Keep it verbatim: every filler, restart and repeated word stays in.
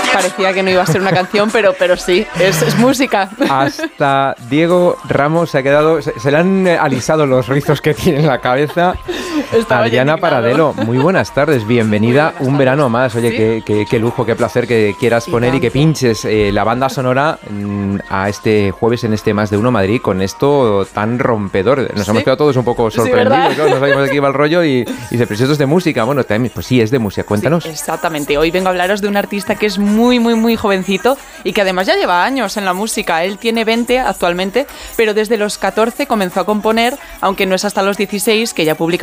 parecía que no iba a ser una canción, pero, pero sí, es, es música. Hasta Diego Ramos se ha quedado, se, se le han alisado los rizos que tiene en la cabeza. Estaba Adriana Paradelo, muy buenas tardes, bienvenida buenas un tardes. verano más. Oye, ¿Sí? qué, qué, qué lujo, qué placer que quieras Sí, poner y que tanto. pinches eh, la banda sonora mm, a este jueves en este Más de Uno Madrid con esto tan rompedor. Nos ¿Sí? hemos quedado todos un poco Sí, sorprendidos, ¿verdad? claro, no sabíamos de qué iba el rollo y, y dice, pero si esto es de música. Bueno, también, pues sí, es de música, cuéntanos. Sí, exactamente. Hoy vengo a hablaros de un artista que es muy, muy, muy jovencito y que además ya lleva años en la música. Él tiene veinte actualmente, pero desde los catorce comenzó a componer, aunque no es hasta los dieciséis que ya publica